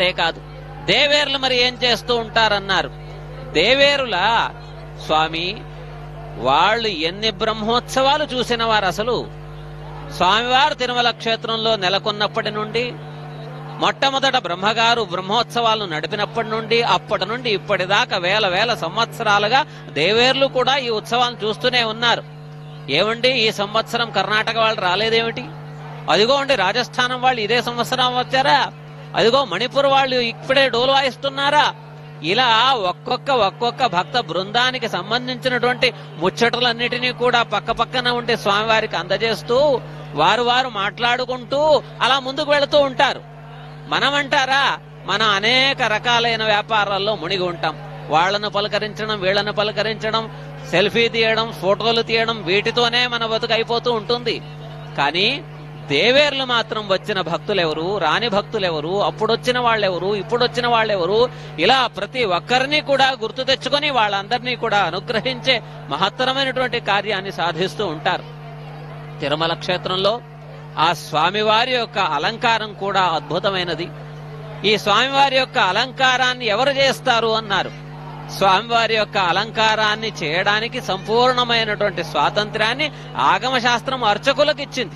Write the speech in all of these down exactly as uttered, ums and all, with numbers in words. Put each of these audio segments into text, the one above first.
అంతేకాదు దేవేరులు మరి ఏం చేస్తూ ఉంటారన్నారు. దేవేరుల స్వామి వాళ్ళు ఎన్ని బ్రహ్మోత్సవాలు చూసిన వారు. అసలు స్వామివారు తిరుమల క్షేత్రంలో నెలకొన్నప్పటి నుండి, మొట్టమొదట బ్రహ్మగారు బ్రహ్మోత్సవాలను నడిపినప్పటి నుండి అప్పటి నుండి ఇప్పటిదాకా వేల వేల సంవత్సరాలుగా దేవేర్లు కూడా ఈ ఉత్సవాలను చూస్తూనే ఉన్నారు. ఏమండి ఈ సంవత్సరం కర్ణాటక వాళ్ళు రాలేదేమిటి? అదిగో అండి రాజస్థానం వాళ్ళు ఇదే సంవత్సరం వచ్చారా? అదిగో మణిపూర్ వాళ్ళు ఇప్పుడే డోలు వాయిస్తున్నారా? ఇలా ఒక్కొక్క ఒక్కొక్క భక్త బృందానికి సంబంధించినటువంటి ముచ్చటలన్నిటినీ కూడా పక్క పక్కన ఉంటే స్వామివారికి అందజేస్తూ వారు వారు మాట్లాడుకుంటూ అలా ముందుకు వెళుతూ ఉంటారు. మనమంటారా మనం అనేక రకాలైన వ్యాపారాల్లో మునిగి ఉంటాం. వాళ్లను పలకరించడం, వీళ్లను పలకరించడం, సెల్ఫీ తీయడం, ఫోటోలు తీయడం, వీటితోనే మన బతుకు అయిపోతూ ఉంటుంది. కానీ దేవేర్లు మాత్రం వచ్చిన భక్తులెవరు, రాని భక్తులెవరు, అప్పుడొచ్చిన వాళ్ళెవరు, ఇప్పుడొచ్చిన వాళ్ళెవరు, ఇలా ప్రతి ఒక్కరిని కూడా గుర్తు తెచ్చుకొని వాళ్ళందరినీ కూడా అనుగ్రహించే మహత్తరమైనటువంటి కార్యాన్ని సాధిస్తూ ఉంటారు. తిరుమల క్షేత్రంలో ఆ స్వామివారి యొక్క అలంకారం కూడా అద్భుతమైనది. ఈ స్వామివారి యొక్క అలంకారాన్ని ఎవరు చేస్తారు అన్నారు. స్వామివారి యొక్క అలంకారాన్ని చేయడానికి సంపూర్ణమైనటువంటి స్వాతంత్ర్యాన్ని ఆగమశాస్త్రం అర్చకులకు ఇచ్చింది.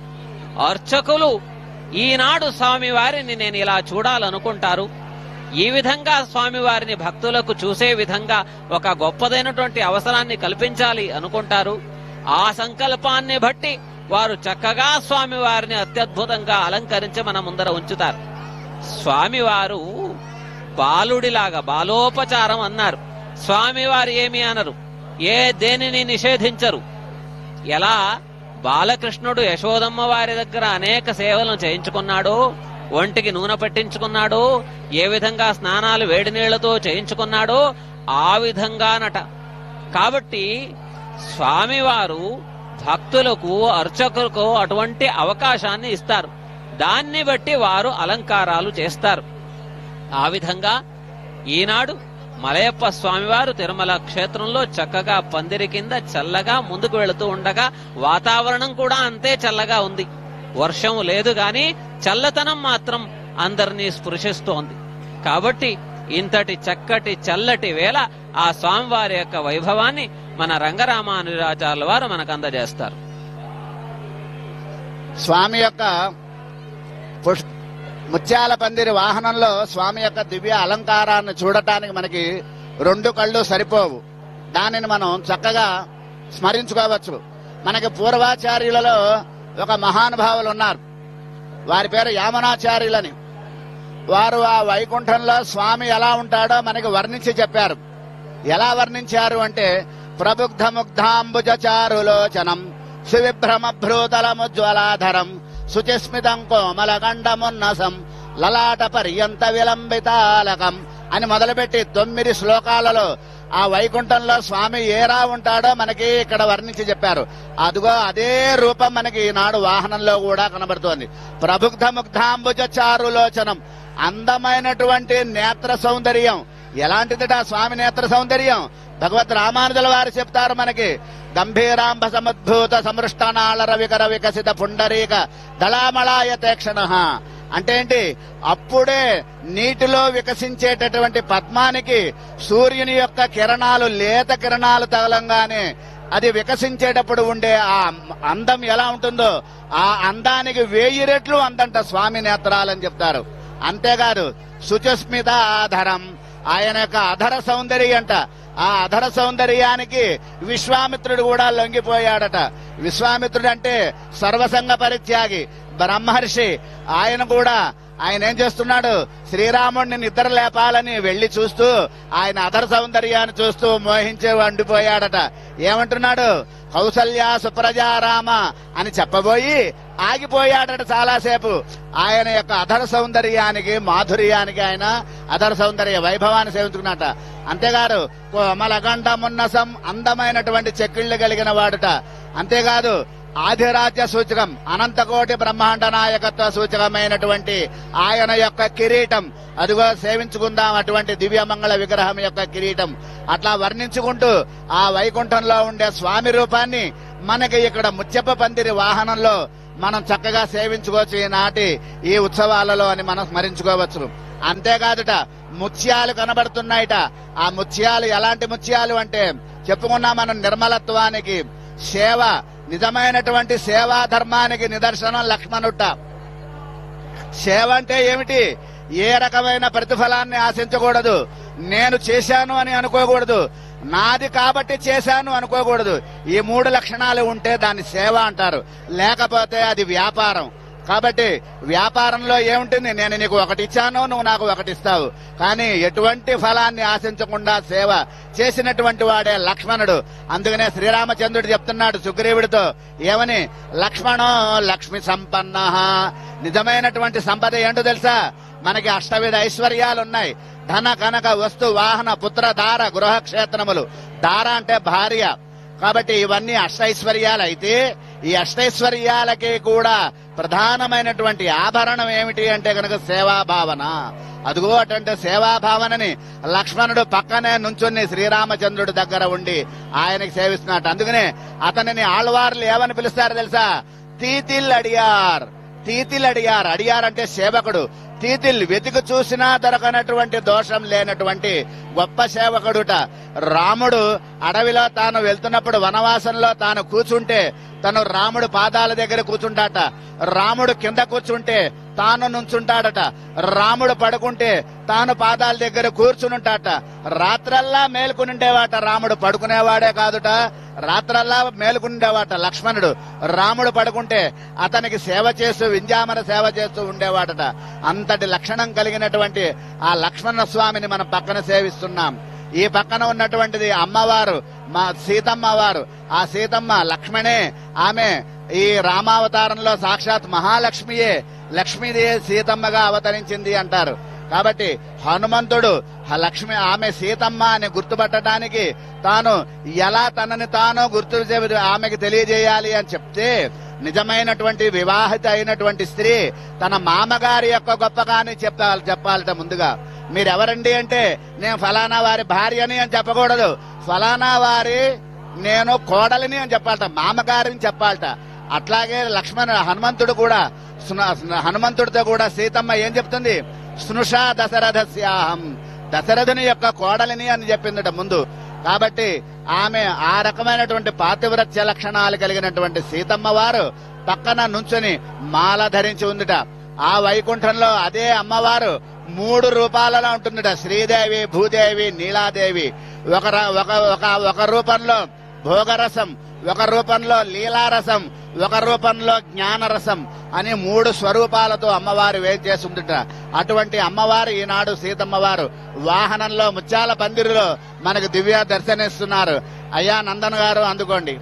అర్చకులు ఈనాడు స్వామివారిని నేను ఇలా చూడాలనుకుంటారు, ఈ విధంగా స్వామివారిని భక్తులకు చూసే విధంగా ఒక గొప్పదైనటువంటి అవసరాన్ని కల్పించాలి అనుకుంటారు. ఆ సంకల్పాన్ని బట్టి వారు చక్కగా స్వామివారిని అత్యద్భుతంగా అలంకరించి మన ముందర ఉంచుతారు. స్వామివారు బాలుడిలాగా బాలోపచారం అన్నారు. స్వామివారు ఏమి అనరు, ఏ దేనిని నిషేధించరు. ఎలా బాలకృష్ణుడు యశోదమ్మ వారి దగ్గర అనేక సేవలను చేయించుకున్నాడో, ఒంటికి నూనె పట్టించుకున్నాడో, ఏ విధంగా స్నానాలు వేడి నీళ్లతో చేయించుకున్నాడో ఆ విధంగానట. కాబట్టి స్వామివారు భక్తులకు అర్చకులకు అటువంటి అవకాశాన్ని ఇస్తారు. దాన్ని బట్టి వారు అలంకారాలు చేస్తారు. ఆ విధంగా ఈనాడు మలయప్ప స్వామివారు తిరుమల క్షేత్రంలో చక్కగా పందిరి కింద చల్లగా ముందుకు వెళుతూ ఉండగా వాతావరణం కూడా అంతే చల్లగా ఉంది. వర్షం లేదు గాని చల్లతనం మాత్రం అందరినీ స్పృశిస్తోంది. కాబట్టి ఇంతటి చక్కటి చల్లటి వేళ ఆ స్వామివారి యొక్క వైభవాన్ని మన రంగరామానుజాచార్యుల వారు మనకు అందజేస్తారు. స్వామి యొక్క ముత్యాల పందిరి వాహనంలో స్వామి యొక్క దివ్య అలంకారాన్ని చూడటానికి మనకి రెండు కళ్ళు సరిపోవు. దానిని మనం చక్కగా స్మరించుకోవచ్చు. మనకి పూర్వాచార్యులలో ఒక మహానుభావులు ఉన్నారు. వారి పేరు యామనాచార్యులని. వారు ఆ వైకుంఠంలో స్వామి ఎలా ఉంటాడో మనకి వర్ణించి చెప్పారు. ఎలా వర్ణించారు అంటే, ప్రబుద్ధ ముగ్ధాంబుజచారులోచనం సువిభ్రమభ్రూతలముజ్వలాధరం శుచిస్మితం కోమలగండమున్నసం లలాట పర్యంత విలంబితాలకం అని మొదలుపెట్టి తొమ్మిది శ్లోకాలలో ఆ వైకుంఠంలో స్వామి ఏరా ఉంటాడో మనకి ఇక్కడ వర్ణించి చెప్పారు. అదిగో అదే రూపం మనకి ఈనాడు వాహనంలో కూడా కనబడుతోంది. ప్రబుద్ధ ముగ్ధాంబుజ చారులోచనం, అందమైనటువంటి నేత్ర సౌందర్యం. ఎలాంటిదిట స్వామి నేత్ర సౌందర్యం? భగవద్ రామానుజుల వారు చెప్తారు మనకి, గంభీరాంబ సముద్భూత సమృష్టనాళ రవికర వికసిత పుండరీక దళామళాయ తేక్షణ అంటే ఏంటి? అప్పుడే నీటిలో వికసించేటటువంటి పద్మానికి సూర్యుని యొక్క కిరణాలు, లేత కిరణాలు తగలంగానే అది వికసించేటప్పుడు ఉండే ఆ అందం ఎలా ఉంటుందో ఆ అందానికి వేయి రెట్లు అందంట స్వామి నేత్రాలని చెప్తారు. అంతేకాదు శుచస్మిత ఆధరం, ఆయన యొక్క అధర సౌందర్యం అంట. ఆ అధర సౌందర్యానికి విశ్వామిత్రుడు కూడా లొంగిపోయాడట. విశ్వామిత్రుడు అంటే సర్వసంగ పరిత్యాగి బ్రహ్మర్షి. ఆయన కూడా ఆయన ఏం చేస్తున్నాడు? శ్రీరాముడిని నిద్ర లేపాలని వెళ్లి చూస్తూ ఆయన అధర సౌందర్యాన్ని చూస్తూ మోహించే వండిపోయాడట. ఏమంటున్నాడు? కౌసల్య సుప్రజారామ అని చెప్పబోయి ఆగిపోయాడట చాలాసేపు. ఆయన యొక్క అధర సౌందర్యానికి, మాధుర్యానికి, ఆయన అధర సౌందర్య వైభవాన్ని సేవించుకున్నట. అంతేకాదు కోమలగండమున్నసం, అందమైనటువంటి చెక్కిళ్లు కలిగిన వాడుట. అంతేకాదు ఆధిరాజ్య సూచకం, అనంతకోటి బ్రహ్మాండ నాయకత్వ సూచకమైనటువంటి ఆయన యొక్క కిరీటం, అదిగో సేవించుకుందాం అటువంటి దివ్యమంగళ విగ్రహం యొక్క కిరీటం. అట్లా వర్ణించుకుంటూ ఆ వైకుంఠంలో ఉండే స్వామి రూపాన్ని మనకి ఇక్కడ ముత్యప్ప పందిరి వాహనంలో మనం చక్కగా సేవించుకోవచ్చు ఈనాటి ఈ ఉత్సవాలలో అని మనం స్మరించుకోవచ్చు. అంతేకాదుట ముత్యాలు కనబడుతున్నాయిట. ఆ ముత్యాలు ఎలాంటి ముత్యాలు అంటే చెప్పుకున్నాం మనం, నిర్మలత్వానికి, సేవ, నిజమైనటువంటి సేవా ధర్మానికి నిదర్శనం లక్ష్మణుట. సేవ అంటే ఏమిటి? ఏ రకమైన ప్రతిఫలాన్ని ఆశించకూడదు. నేను చేశాను అని అనుకోకూడదు. నాది కాబట్టి చేశాను అనుకోకూడదు. ఈ మూడు లక్షణాలు ఉంటే దాన్ని సేవ అంటారు. లేకపోతే అది వ్యాపారం. కాబట్టి వ్యాపారంలో ఏముంటుంది? నేను నీకు ఒకటి ఇచ్చాను, నువ్వు నాకు ఒకటి ఇస్తావు. కానీ ఎటువంటి ఫలాన్ని ఆశించకుండా సేవ చేసినటువంటి వాడే లక్ష్మణుడు. అందుకనే శ్రీరామచంద్రుడు చెప్తున్నాడు సుగ్రీవుడితో ఏమని? లక్ష్మణో లక్ష్మి సంపన్న. నిజమైనటువంటి సంపద ఏంటో తెలుసా? మనకి అష్టవిధ ఐశ్వర్యాలు ఉన్నాయి. ధన కనక వస్తు వాహన పుత్ర దార గృహ క్షేత్రములు. దార అంటే భార్య. కాబట్టి ఇవన్నీ అష్టైశ్వర్యాలు అయితే ఈ అష్టైశ్వర్యాలకి కూడా ప్రధానమైనటువంటి ఆభరణం ఏమిటి అంటే కనుక సేవాభావన. అదిగో అటువంటి సేవాభావనని లక్ష్మణుడు పక్కనే నుంచుని శ్రీరామచంద్రుడి దగ్గర ఉండి ఆయనకి సేవిస్తున్నాడు. అందుకనే అతనిని ఆళ్వార్లు ఏమని పిలుస్తారు తెలుసా? తీతిల్ అడియార్. తీతిల్ అడియార్. అడియార్ అంటే సేవకుడు. తీతిల్ వెతికి చూసినా దొరకనటువంటి దోషం లేనటువంటి గొప్ప సేవకుడుట. రాముడు అడవిలో తాను వెళ్తున్నప్పుడు వనవాసంలో తాను కూర్చుంటే తను రాముడు పాదాల దగ్గర కూర్చుంటాట. రాముడు కింద కూర్చుంటే తాను నుంచుంటాడట. రాముడు పడుకుంటే తాను పాదాల దగ్గర కూర్చునుంటాట. రాత్రల్లా మేలుకునిండేవాట. రాముడు పడుకునేవాడే కాదుట, రాత్రల్లా మేలుకునిండేవాట లక్ష్మణుడు. రాముడు పడుకుంటే అతనికి సేవ చేస్తూ వింజామర సేవ చేస్తూ ఉండేవాడట. అంతటి లక్షణం కలిగినటువంటి ఆ లక్ష్మణ స్వామిని మనం పక్కన సేవిస్తున్నాం. ఈ పక్కన ఉన్నటువంటిది అమ్మవారు, మా సీతమ్మ వారు. ఆ సీతమ్మ లక్ష్మణే. ఆమె ఈ రామావతారంలో సాక్షాత్ మహాలక్ష్మియే. లక్ష్మీదే సీతమ్మగా అవతరించింది అంటారు. కాబట్టి హనుమంతుడు లక్ష్మి ఆమె సీతమ్మ అని గుర్తుపట్టడానికి తాను ఎలా తనని తాను గుర్తు ఆమెకి తెలియజేయాలి అని చెప్తే, నిజమైనటువంటి వివాహిత అయినటువంటి స్త్రీ తన మామగారి యొక్క గొప్పగాని చెప్పాలి చెప్పాలట. ముందుగా మీరెవరండి అంటే నేను ఫలానా వారి భార్యని అని చెప్పకూడదు. ఫలానా వారి నేను కోడలిని అని చెప్పాలట, మామగారిని చెప్పాలట. అట్లాగే లక్ష్మణ హనుమంతుడు కూడా హనుమంతుడితో కూడా సీతమ్మ ఏం చెప్తుంది? స్నుషా దశరథస్యాహం. దశరథుని యొక్క కోడలిని అని చెప్పిందట ముందు. కాబట్టి ఆమె ఆ రకమైనటువంటి పాతివ్రత్య లక్షణాలు కలిగినటువంటి సీతమ్మ వారు పక్కన నుంచుని మాల ధరించి ఉందిట. ఆ వైకుంఠంలో అదే అమ్మవారు మూడు రూపాలలో ఉంటుందిట. శ్రీదేవి, భూదేవి, నీలాదేవి. ఒక ఒక ఒక రూపంలో భోగరసం, ఒక రూపంలో లీలారసం, ఒక రూపంలో జ్ఞానరసం అని మూడు స్వరూపాలతో అమ్మవారు వేంచేస్తుందిట. అటువంటి అమ్మవారు ఈనాడు సీతమ్మవారు వాహనంలో ముత్యాల పందిరిలో మనకు దివ్య దర్శనిస్తున్నారు. అయ్యా నందన్ గారు అందుకోండి.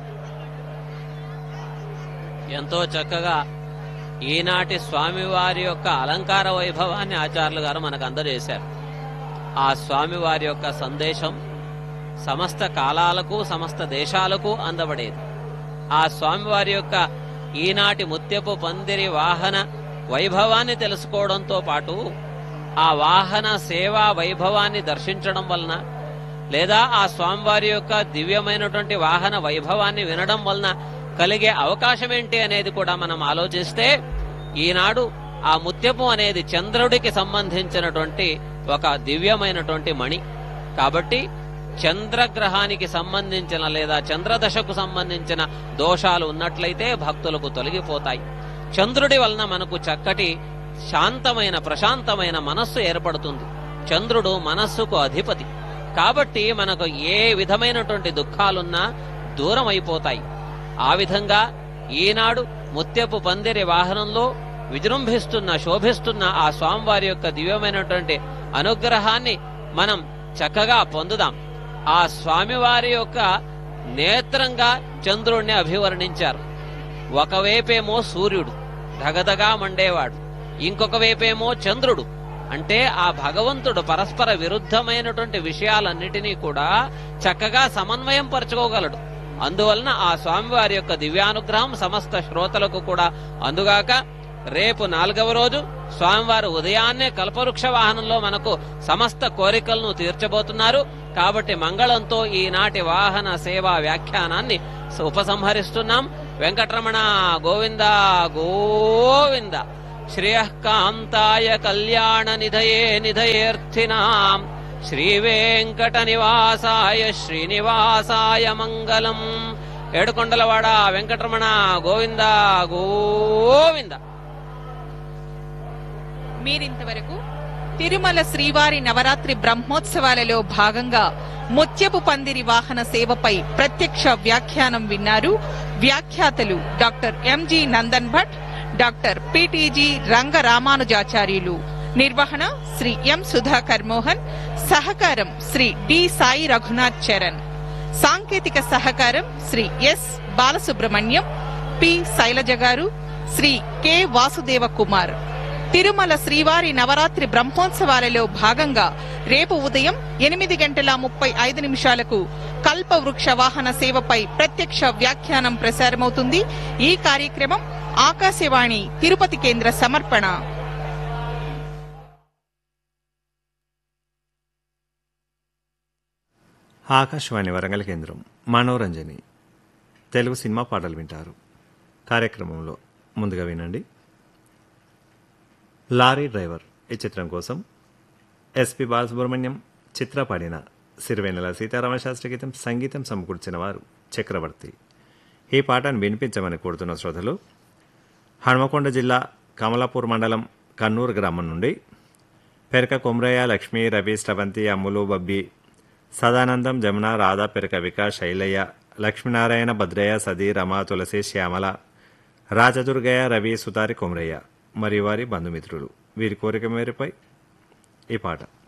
ఎంతో చక్కగా ఈనాటి స్వామివారి యొక్క అలంకార వైభవాన్ని ఆచార్యులు గారు మనకు అందజేశారు. ఆ స్వామివారి యొక్క సందేశం సమస్త కాలాలకు సమస్త దేశాలకు అందబడేది. ఆ స్వామివారి యొక్క ఈనాటి ముత్యపు పందిరి వాహన వైభవాన్ని తెలుసుకోవడంతో పాటు ఆ వాహన సేవా వైభవాన్ని దర్శించడం వలన, లేదా ఆ స్వామివారి యొక్క దివ్యమైనటువంటి వాహన వైభవాన్ని వినడం వలన కలిగే అవకాశం ఏంటి అనేది కూడా మనం ఆలోచిస్తే, ఈనాడు ఆ ముత్యపు అనేది చంద్రుడికి సంబంధించినటువంటి ఒక దివ్యమైనటువంటి మణి. కాబట్టి చంద్రగ్రహానికి సంబంధించిన లేదా చంద్రదశకు సంబంధించిన దోషాలు ఉన్నట్లయితే భక్తులకు తొలగిపోతాయి. చంద్రుడి వలన మనకు చక్కటి శాంతమైన ప్రశాంతమైన మనస్సు ఏర్పడుతుంది. చంద్రుడు మనస్సుకు అధిపతి. కాబట్టి మనకు ఏ విధమైనటువంటి దుఃఖాలున్నా దూరం అయిపోతాయి. ఆ విధంగా ఈనాడు ముత్యపు పందిరి వాహనంలో విజృంభిస్తున్న శోభిస్తున్న ఆ స్వామివారి యొక్క దివ్యమైనటువంటి అనుగ్రహాన్ని మనం చక్కగా పొందుదాం. ఆ స్వామివారి యొక్క నేత్రంగా చంద్రుణ్ణి అభివర్ణించారు. ఒకవైపేమో సూర్యుడు ధగధగా మండేవాడు, ఇంకొక వైపేమో చంద్రుడు. అంటే ఆ భగవంతుడు పరస్పర విరుద్ధమైనటువంటి విషయాలన్నిటినీ కూడా చక్కగా సమన్వయం పరచుకోగలడు. అందువలన ఆ స్వామివారి యొక్క దివ్యానుగ్రహం సమస్త శ్రోతలకు కూడా అందుగాక. రేపు నాలుగవ రోజు స్వామివారు ఉదయాన్నే కల్పవృక్ష వాహనంలో మనకు సమస్త కోరికలను తీర్చబోతున్నారు. కాబట్టి మంగళంతో ఈనాటి వాహన సేవా వ్యాఖ్యానాన్ని ఉపసంహరిస్తున్నాం. వెంకటరమణ గోవింద గోవింద. శ్రియః కాంతాయ కళ్యాణ నిధయే నిధయేర్థినాం శ్రీవేంకట నివాసాయ శ్రీనివాసాయ మంగళం. ఏడుకొండలవాడ వెంకటరమణ గోవింద గోవింద. మీరింతవరకు తిరుమల శ్రీవారి నవరాత్రి బ్రహ్మోత్సవాలలో భాగంగా ముత్యపు పందిరి వాహన సేవపై ప్రత్యక్ష వ్యాఖ్యానం విన్నారు. వ్యాఖ్యాతలు doctor MG Nandan Bhatt, doctor PTG Rangaramanujacharyulu. నిర్వహణ శ్రీ ఎం సుధాకర్ మోహన్. సహకారం శ్రీ డి సాయి రఘునాథ్ చరణ్. సాంకేతిక సహకారం శ్రీ ఎస్ బాలసుబ్రహ్మణ్యం, పి శైలజ గారు, శ్రీ కె వాసుదేవ కుమార్. తిరుమల శ్రీవారి నవరాత్రి బ్రహ్మోత్సవాలలో భాగంగా రేపు ఉదయం ఎనిమిది గంటల ముప్పై ఐదు నిమిషాలకు కల్పవృక్ష వాహన సేవపై ప్రత్యక్ష వ్యాఖ్యానం ప్రసారమవుతుంది. ఈ కార్యక్రమం ఆకాశవాణి తిరుపతి కేంద్ర సమర్పణ. ఆకాశవాణి వరంగల్ కేంద్రం మనోరంజని తెలుగు సినిమా పాటలు వింటారు. కార్యక్రమంలో ముందుగా వినండి లారీ డ్రైవర్. ఈ చిత్రం కోసం ఎస్పి బాలసుబ్రహ్మణ్యం చిత్ర పాడిన సిరివెన్నెల సీతారామ శాస్త్రి గీతం సంగీతం సమకూర్చిన వారు చక్రవర్తి. ఈ పాటను వినిపించమని కోరుతున్న శ్రోతలు హన్మకొండ జిల్లా కమలాపూర్ మండలం కన్నూరు గ్రామం నుండి పెరక కొమ్రయ్య, లక్ష్మీ, రవి, శ్రవంతి, అమ్ములు, బబ్బి, సదానందం, జమున, రాధా, పెరక వికాస్, శైలయ్య, లక్ష్మీనారాయణ, భద్రయ్య, సదీ, రమ, తులసి, శ్యామల, రాజదుర్గయ్య, రవి, సుతారి, కొమ్రయ్య మరియు వారి బంధుమిత్రులు. వీరి కోరిక మేరపై ఈ పాట.